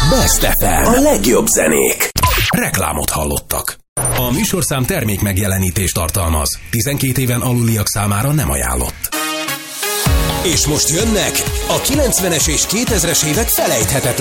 Best FM. A legjobb zenék. Reklámot hallottak. A műsorszám termék megjelenítést tartalmaz. 12 éven aluliak számára nem ajánlott. És most jönnek a 90-es és 2000-es évek felejthetetlen